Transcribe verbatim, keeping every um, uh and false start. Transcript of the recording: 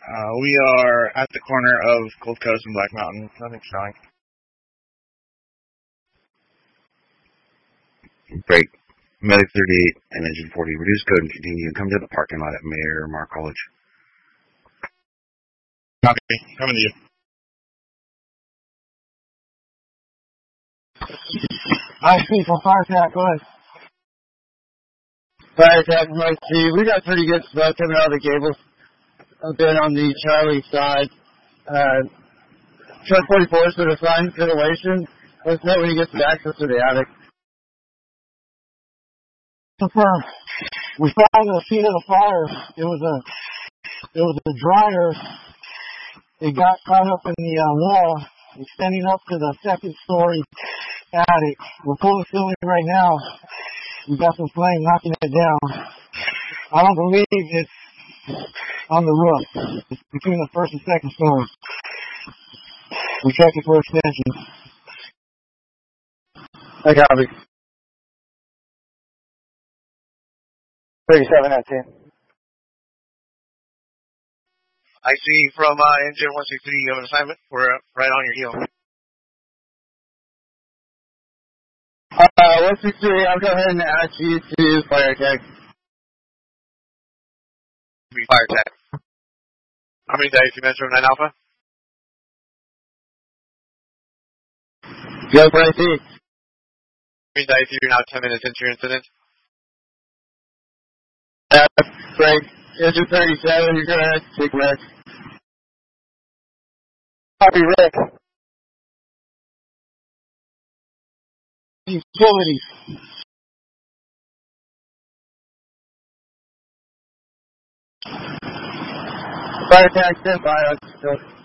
Uh, we are at the corner of Gold Coast and Black Mountain. Nothing showing. Break. Medic thirty-eight and Engine forty. Reduce code and continue. Come to the parking lot at Mayor Mar College. Copy. Coming to you. Nice people, fire attack, go ahead. Fire attack, Mike G. We got pretty good stuff coming out of the cables. I've been on the Charlie side. Uh, Truck forty-four is to the front, ventilation. Let's know when he gets the access to the attic. Confirm. We found the scene of the fire. It was a, it was a dryer. It got caught up in the uh, wall, extending up to the second story attic. We're pulling the ceiling right now. We got some flame knocking it down. I don't believe it's on the roof. It's between the first and second stories. We checked it for extension. I copy. thirty-seven at ten. I see from uh, Engine one sixty-three you have an assignment. We're uh, right on your heel. Uh, one sixty-three, I'll go ahead and ask you to fire attack. Fire attack. How many days you mentioned from nine Alpha? Go for I C. How many days you're now ten minutes into your incident? Uh, break. Engine thirty-seven, you're gonna have to take Rick. Copy, Rick. Utilities. Fire attack, stand by.